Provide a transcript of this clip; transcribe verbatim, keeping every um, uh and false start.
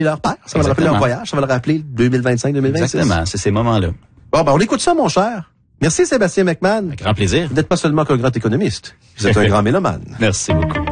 leur père. Ça va le rappeler leur voyage. Ça va le rappeler deux mille vingt-cinq, deux mille vingt-six. Exactement, c'est ces moments-là. Bon, ben, on écoute ça, mon cher. Merci, Sébastien McMahon. Avec grand plaisir. Vous n'êtes pas seulement qu'un grand économiste. Vous êtes un grand mélomane. Merci beaucoup.